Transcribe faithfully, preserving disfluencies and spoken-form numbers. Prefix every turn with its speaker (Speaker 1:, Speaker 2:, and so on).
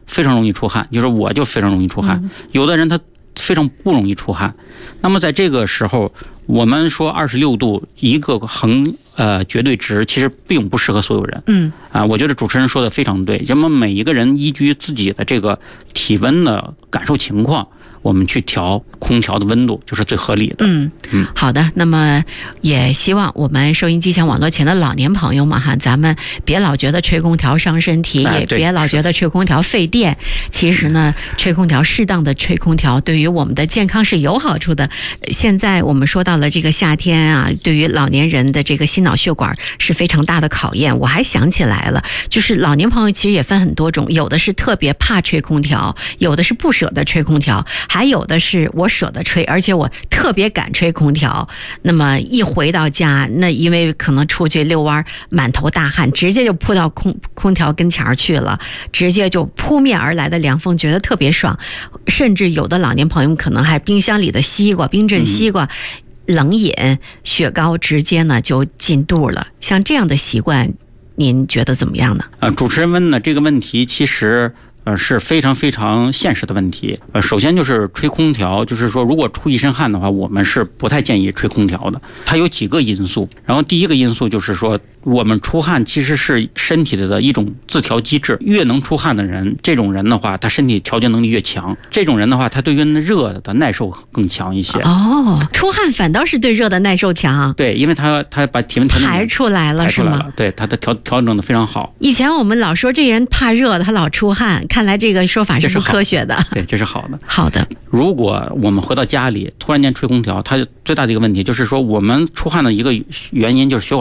Speaker 1: 非常容易出汗，就是我就非常容易出汗，有的人他非常不容易出汗。那么在这个时候，我们说二十六度一个横呃绝对值，其实并不适合所有人。嗯啊，我觉得主持人说的非常对，咱们每一个人依据自己的这个体温的感受情况，我们去调空调的温度就是最合理的。
Speaker 2: 嗯嗯，好的。那么也希望我们收音机前、网络前的老年朋友们哈，咱们别老觉得吹空调伤身体，
Speaker 1: 哎、
Speaker 2: 也别老觉得吹空调费电。其实呢，吹空调适当的吹空调对于我们的健康是有好处的。现在我们说到了这个夏天啊，对于老年人的这个心脑血管是非常大的考验。我还想起来了，就是老年朋友其实也分很多种，有的是特别怕吹空调，有的是不舍得吹空调。还有的是我舍得吹，而且我特别敢吹空调。那么一回到家，那因为可能出去遛弯，满头大汗，直接就扑到空空调跟前去了，直接就扑面而来的凉风，觉得特别爽。甚至有的老年朋友可能还冰箱里的西瓜、冰镇西瓜、嗯、冷饮、雪糕，直接呢就进肚了。像这样的习惯，您觉得怎么样呢？
Speaker 1: 呃，主持人问的这个问题，其实。呃，是非常非常现实的问题。呃，首先就是吹空调，就是说如果出一身汗的话，我们是不太建议吹空调的。它有几个因素，然后第一个因素就是说，我们出汗其实是身体的一种自调机制，越能出汗的人，这种人的话，他身体调节能力越强。这种人的话，他对于热的耐受更强一些。
Speaker 2: 哦，出汗反倒是对热的耐受强。
Speaker 1: 对，因为他他把体温调
Speaker 2: 排出来了，是吗？
Speaker 1: 对，他的调调整的非常好。
Speaker 2: 以前我们老说这人怕热，他老出汗。看来这个说法是不科学的。
Speaker 1: 对，这是好的。
Speaker 2: 好的。
Speaker 1: 如果我们回到家里，突然间吹空调，它最大的一个问题就是说，我们出汗的一个原因就是血管